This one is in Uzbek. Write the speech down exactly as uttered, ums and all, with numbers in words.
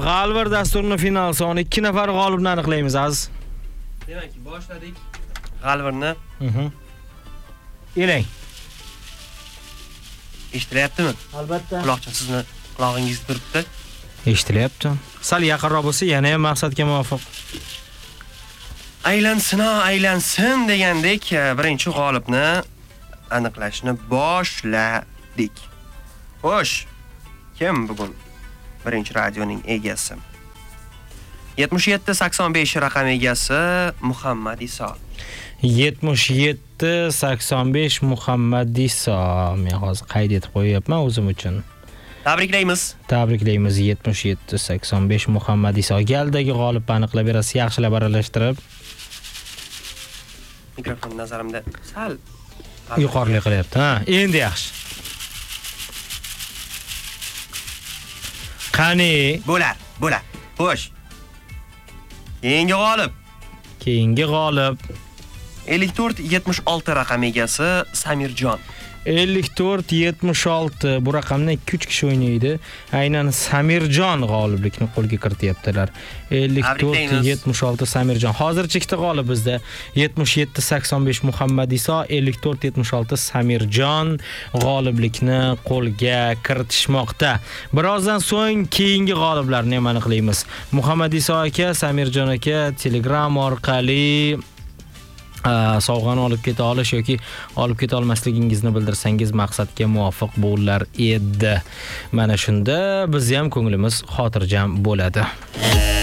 G'alvir dasturining final soni ikki nafar g'olibni aniqlaymiz aziz. Demak, boshladik. G'alvirni. Mhm. Elang. Eshitilyaptimi? Albatta. Quloqcha sizni qulog'ingizda turibdi. Eshitilyapti. Sal yaqinroq bo'lsa, yana ham maqsadga muvofiq. Aylansina, aylansin degandek, birinchi g'olibni aniqlashni boshladik. Xo'sh, kim bugun birinchi radioning egasi? yetmish yetti sakson besh raqam egasi Muhammad Iso. yetmish yetti sakson besh Muhammad Iso. Men hozir qayd etib qo'yapman o'zim uchun. Tabriklaymiz. Tabriklaymiz yetmish yetti sakson besh Muhammad Iso. Galdagi g'olibni aniqlab berasiz, yaxshilab aralashtirib. Mikrofon nazarimda sal yuqorilik qilyapti. Ha, endi yaxshi. Qani, bo'lar, bo'lar. Xo'sh. Keyingi g'olib. Keyingi g'olib ellik to'rt yetmish olti raqam egasi Samirjon. ellik to'rt yetmish olti bu raqamni ikki uch kishi o'ynaydi. Aynan Samirjon g'oliblikni qo'lga kirityaptilar. ellik to'rt yetmish olti Samirjon. Hozircha ikkita g'olib bizda. yetmish yetti sakson besh Muhammad Iso, ellik to'rt yetmish olti Samirjon g'oliblikni qo'lga kiritishmoqda. Birozdan so'ng keyingi g'oliblarni ham aniqlaymiz. Muhammad Iso aka, Samirjon aka Telegram orqali sovg'ani olib keta olish yoki olib keta olmasligingizni bildirsangiz maqsadga muvofiq bo'lar edi. Mana shunda biz ham ko'nglimiz xotirjam bo'ladi.